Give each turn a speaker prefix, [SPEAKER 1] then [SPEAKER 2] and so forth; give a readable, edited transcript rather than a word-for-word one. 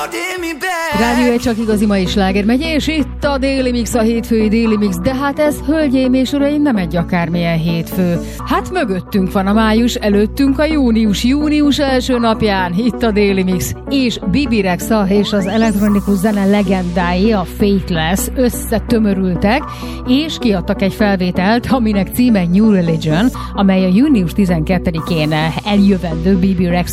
[SPEAKER 1] Rádió egy csak igazi mai sláger megy, és itt a Déli Mix, a hétfői Déli Mix, de hát ez, hölgyeim és uraim, nem egy akármilyen hétfő. Hát mögöttünk van a május, előttünk a június első napján, itt a Déli Mix, és Bibi Rexha és az elektronikus zene legendái, a Faithless összetömörültek, és kiadtak egy felvételt, aminek címe New Religion, amely a június 12-én eljövendő Bibi Rexha